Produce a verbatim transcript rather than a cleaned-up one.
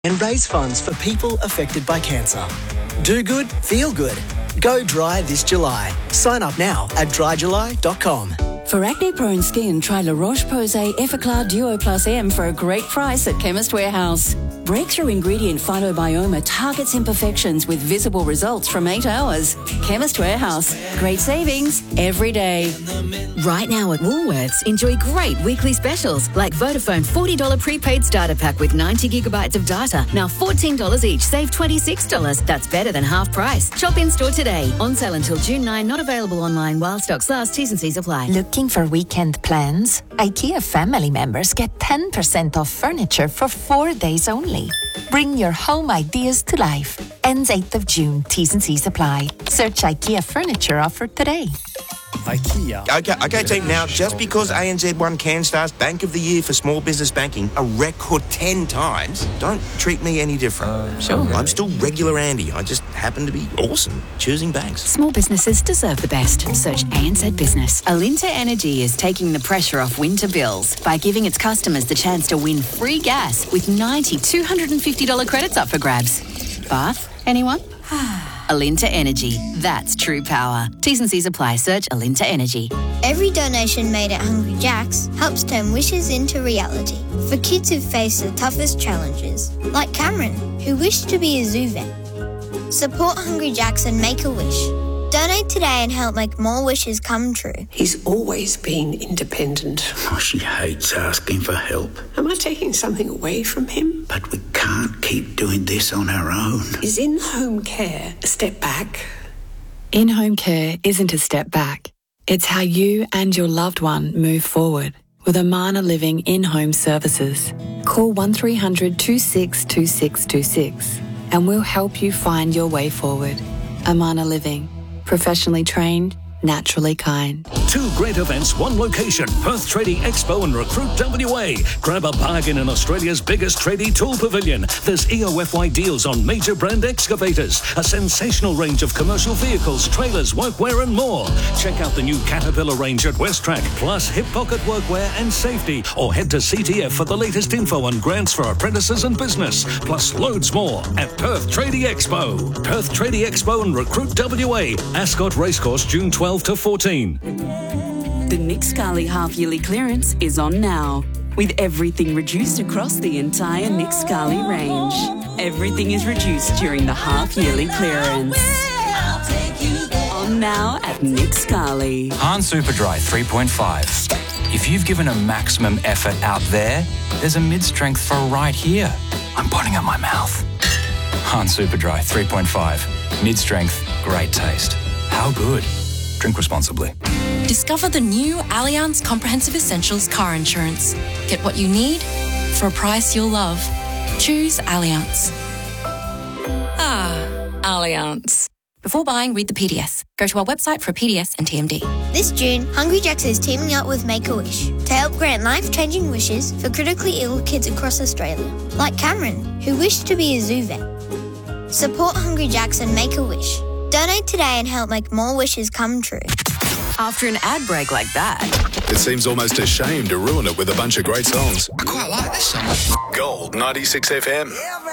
and raise funds for people affected by cancer. Do good, feel good. Go dry this July. Sign up now at dry july dot com. For acne-prone skin, try La Roche-Posay Effaclar Duo Plus M for a great price at Chemist Warehouse. Breakthrough ingredient Phytobioma targets imperfections with visible results from eight hours. Chemist Warehouse. Great savings every day. Right now at Woolworths, enjoy great weekly specials like Vodafone forty dollars prepaid starter pack with ninety gigabytes of data. Now fourteen dollars each, save twenty-six dollars. That's better than half price. Shop in store today. On sale until June ninth, not available online while stocks last. T's and C's apply. Looking for weekend plans? IKEA family members get ten percent off furniture for four days only. Bring your home ideas to life. Ends eighth of June. T's and C's apply. Search IKEA furniture offer today. IKEA. Okay, okay, team. Now, just because A N Z won CanStar's Bank of the Year for small business banking a record ten times, don't treat me any different. Uh, sure. I'm still regular Andy. I just happen to be awesome choosing banks. Small businesses deserve the best. Search A N Z Business. Alinta Energy is taking the pressure off winter bills by giving its customers the chance to win free gas with ninety two hundred fifty dollars credits up for grabs. Bath? Anyone? Alinta Energy. That's true power. T's and C's apply. Search Alinta Energy. Every donation made at Hungry Jack's helps turn wishes into reality for kids who face the toughest challenges, like Cameron, who wished to be a zoo vet. Support Hungry Jack's and make a wish. Donate today and help make more wishes come true. He's always been independent. Oh, she hates asking for help. Am I taking something away from him? But we can't keep doing this on our own. Is in-home care a step back? In-home care isn't a step back. It's how you and your loved one move forward with Amana Living in-home services. Call one three hundred two six two six two six and we'll help you find your way forward. Amana Living. Professionally trained, naturally kind. Two great events, one location. Perth Tradie Expo and Recruit W A. Grab a bargain in Australia's biggest tradie tool pavilion. There's E O F Y deals on major brand excavators, a sensational range of commercial vehicles, trailers, workwear and more. Check out the new Caterpillar range at Westrack, plus hip pocket workwear and safety. Or head to C T F for the latest info on grants for apprentices and business. Plus loads more at Perth Tradie Expo. Perth Tradie Expo and Recruit W A. Ascot Racecourse, June twelfth to fourteen. The Nick Scali half-yearly clearance is on now, with everything reduced across the entire Nick Scali range. Everything is reduced during the half-yearly clearance. On now at Nick Scali. Han Superdry three point five. If you've given a maximum effort out there, there's a mid-strength for right here. I'm putting up my mouth. Han Superdry three point five. Mid-strength, great taste. How good? Drink responsibly. Discover the new Allianz Comprehensive Essentials car insurance. Get what you need for a price you'll love. Choose Allianz. Ah, Allianz. Before buying, read the P D S. Go to our website for a P D S and T M D. This June, Hungry Jack's is teaming up with Make-A-Wish to help grant life-changing wishes for critically ill kids across Australia, like Cameron, who wished to be a zoo vet. Support Hungry Jack's and Make-A-Wish. Donate today and help make more wishes come true. After an ad break like that, it seems almost a shame to ruin it with a bunch of great songs. I quite like this song. Gold ninety-six F M.